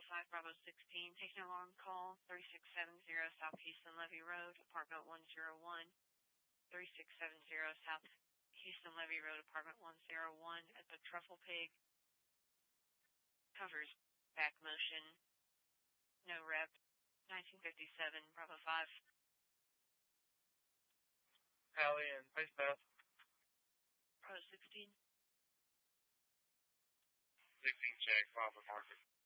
5 Bravo 16, taking a long call, 3670 South Houston Levee Road, apartment 101. 3670 South Houston Levee Road, apartment 101 at the Truffle Pig. Covers back motion. No rep. 1957 Bravo 5. Allie and Place Beth. Bravo 16. 16 check, Papa Market.